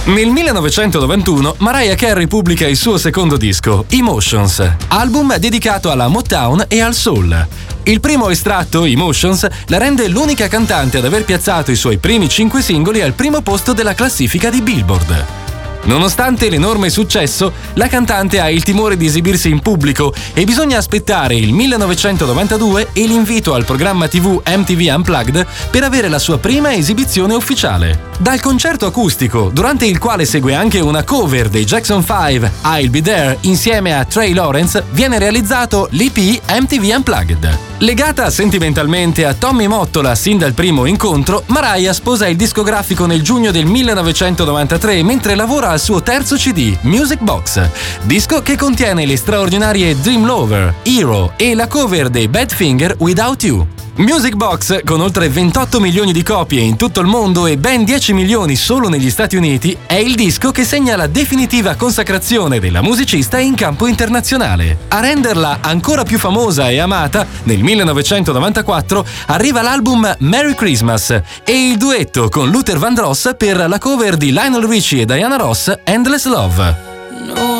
Nel 1991 Mariah Carey pubblica il suo secondo disco, Emotions, album dedicato alla Motown e al soul. Il primo estratto, Emotions, la rende l'unica cantante ad aver piazzato i suoi primi 5 singoli al primo posto della classifica di Billboard. Nonostante l'enorme successo, la cantante ha il timore di esibirsi in pubblico e bisogna aspettare il 1992 e l'invito al programma TV MTV Unplugged per avere la sua prima esibizione ufficiale. Dal concerto acustico, durante il quale segue anche una cover dei Jackson 5, I'll Be There, insieme a Trey Lawrence, viene realizzato l'EP MTV Unplugged. Legata sentimentalmente a Tommy Mottola sin dal primo incontro, Mariah sposa il discografico nel giugno del 1993 mentre lavora al suo terzo CD, Music Box, disco che contiene le straordinarie Dream Lover, Hero e la cover dei Badfinger Without You. Music Box, con oltre 28 milioni di copie in tutto il mondo e ben 10 milioni solo negli Stati Uniti, è il disco che segna la definitiva consacrazione della musicista in campo internazionale. A renderla ancora più famosa e amata, nel 1994 arriva l'album Merry Christmas e il duetto con Luther Vandross per la cover di Lionel Richie e Diana Ross, Endless Love.